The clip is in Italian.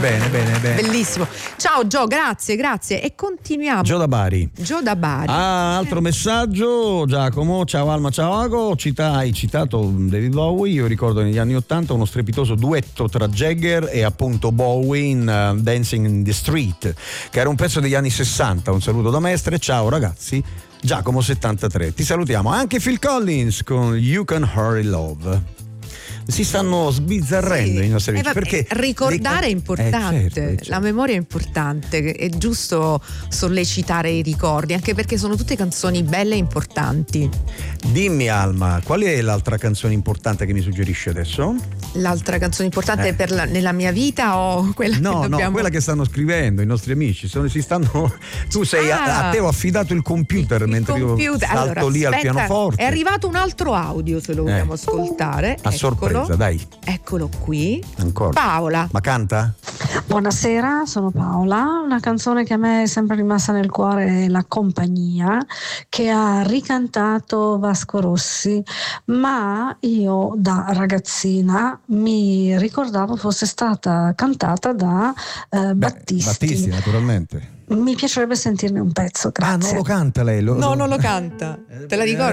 bene. Bellissimo. Ciao Gio, grazie. E continuiamo. Gio da Bari. Altro messaggio, Giacomo. Ciao Alma, ciao Ago. Hai citato David Bowie. Io ricordo negli anni '80 uno strepitoso duetto tra Jagger e appunto Bowie in Dancing in the Street, che era un pezzo degli anni '60. Un saluto da Mestre. Ciao ragazzi. Giacomo 73. Ti salutiamo. Anche Phil Collins con You Can Hurry Love. Si stanno sbizzarrendo i nostri amici, perché ricordare è importante, certo. La memoria è importante, è giusto sollecitare i ricordi, anche perché sono tutte canzoni belle e importanti. Dimmi Alma, qual è l'altra canzone importante che mi suggerisci adesso? L'altra canzone importante nella mia vita o quella No, quella che stanno scrivendo i nostri amici. Tu sei a te ho affidato il computer mentre io salto lì al pianoforte. È arrivato un altro audio, se lo vogliamo ascoltare. A sorpresa, dai. Eccolo qui. Ancora. Paola. Ma canta? Buonasera, sono Paola. Una canzone che a me è sempre rimasta nel cuore è La Compagnia, che ha ricantato Vasco Rossi, ma io da ragazzina mi ricordavo fosse stata cantata da Battisti. Battisti, naturalmente. Mi piacerebbe sentirne un pezzo, grazie. Non lo canta lei? No, non lo canta. Te la ricordi?